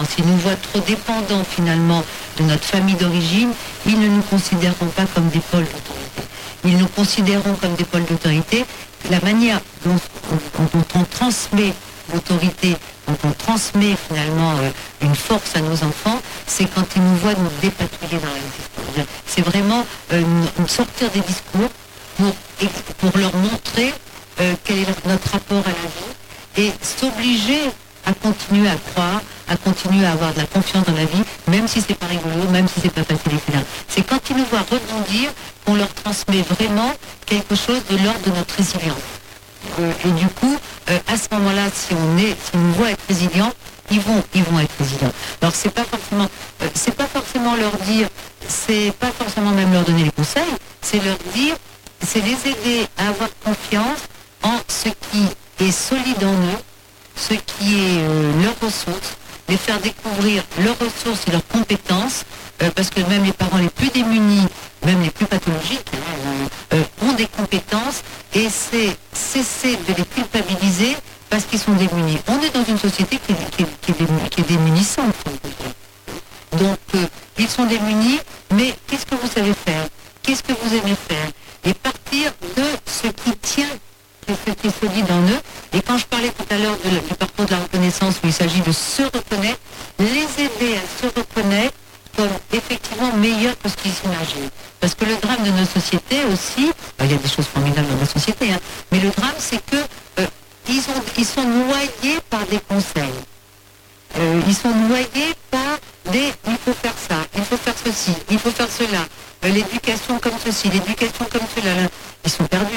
S'ils nous voient trop dépendants finalement de notre famille d'origine, ils ne nous considéreront pas comme des pôles d'autorité. Ils nous considéreront comme des pôles d'autorité. La manière dont on transmet l'autorité, dont on transmet finalement une force à nos enfants, c'est quand ils nous voient nous dépatouiller dans la vie. C'est vraiment sortir des discours pour leur montrer quel est notre rapport à la vie et s'obliger à continuer à croire, à continuer à avoir de la confiance dans la vie, même si c'est pas rigolo, même si c'est pas facile, etc. C'est quand ils nous voient rebondir qu'on leur transmet vraiment quelque chose de l'ordre de notre résilience. Et du coup, à ce moment-là, si on nous voit être résilients, ils vont être résilients. Alors c'est pas forcément leur dire, c'est pas forcément même leur donner les conseils, c'est leur dire, c'est les aider à avoir confiance en ce qui est solide en eux, ce qui est leurs ressources, les faire découvrir leurs ressources et leurs compétences, parce que même les parents les plus démunis, même les plus pathologiques, ont des compétences, et c'est cesser de les culpabiliser parce qu'ils sont démunis. On est dans une société qui est démunissante. Donc, ils sont démunis, mais qu'est-ce que vous savez faire? Qu'est-ce que vous aimez faire? Et partir de ce qui tient, ce qui est solide en eux. Et quand je parlais tout à l'heure du parcours de la reconnaissance, où il s'agit de se reconnaître, les aider à se reconnaître comme effectivement meilleurs que ce qu'ils s'imaginent. Parce que le drame de nos sociétés aussi, il y a des choses formidables dans la société, mais le drame c'est que ils sont noyés par des conseils. Ils sont noyés par des il faut faire ça, il faut faire ceci, il faut faire cela, l'éducation comme ceci, l'éducation comme cela. Ils sont perdus.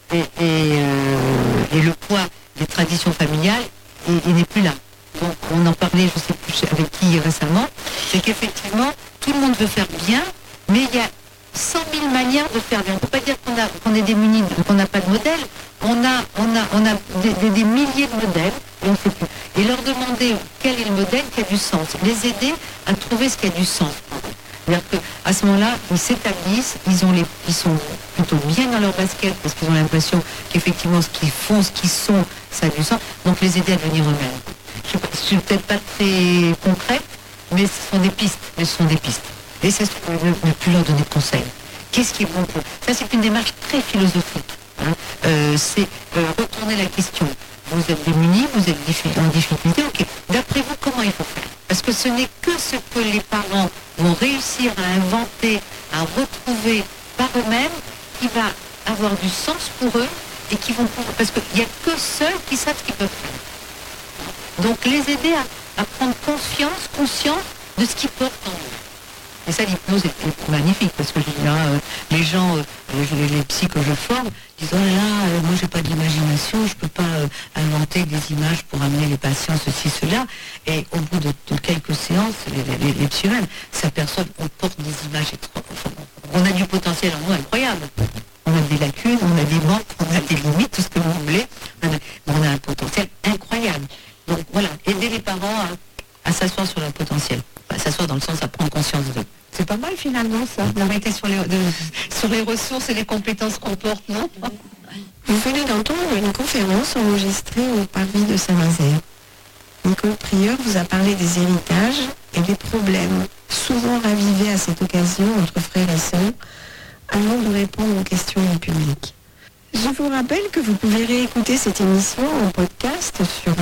Et le poids des traditions familiales, il n'est plus là. Donc on en parlait, je ne sais plus avec qui récemment, c'est qu'effectivement, tout le monde veut faire bien, mais il y a 100 000 manières de faire bien. On ne peut pas dire qu'on est démunis, qu'on n'a pas de modèle. On a des milliers de modèles, et on ne sait plus. Et leur demander quel est le modèle qui a du sens. Les aider à trouver ce qui a du sens. C'est-à-dire qu'à ce moment-là, ils s'établissent, ils sont plutôt bien dans leur basket parce qu'ils ont l'impression qu'effectivement ce qu'ils font, ce qu'ils sont, ça a du sens. Donc les aider à devenir eux-mêmes. Je ne suis peut-être pas très concrète, mais ce sont des pistes. Et c'est ne plus leur donner de conseils. Qu'est-ce qui est bon pour eux? Ça, c'est une démarche très philosophique. C'est retourner la question. Vous êtes démunis, vous êtes en difficulté, ok. D'après vous, comment il faut faire? Parce que ce n'est que ce que les parents vont réussir à inventer, à retrouver par eux-mêmes, qui va avoir du sens pour eux et qui vont pouvoir... Parce qu'il n'y a que seuls qui savent ce qu'ils peuvent faire. Donc les aider à prendre conscience de ce qu'ils portent en eux. Et ça, l'hypnose est magnifique, parce que les gens, les psys que je forme, disent « Oh là là, moi j'ai pas d'imagination, je peux pas inventer des images pour amener les patients, ceci, cela. » Et au bout de quelques séances, les psy eux-mêmes s'aperçoivent qu'on porte des images on a du potentiel en nous incroyable. On a des lacunes, on a des manques, on a des limites, tout ce que vous voulez. On a un potentiel incroyable. Donc voilà, aider les parents à s'asseoir sur leur potentiel. S'asseoir dans le sens à prendre conscience d'eux. C'est pas mal finalement ça. D'arrêter sur les ressources et les compétences qu'on porte, non? Vous venez d'entendre une conférence enregistrée au Parvis de Saint-Nazaire. Nicole Prieur vous a parlé des héritages et des problèmes souvent ravivés à cette occasion entre frères et sœurs avant de répondre aux questions du public. Je vous rappelle que vous pouvez réécouter cette émission en podcast sur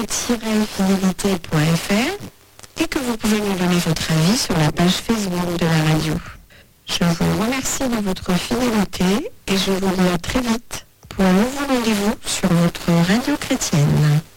radio-fidélité.fr et que vous pouvez nous donner votre avis sur la page Facebook de la radio. Je vous remercie de votre fidélité et je vous dis à très vite pour un nouveau rendez-vous sur votre radio chrétienne.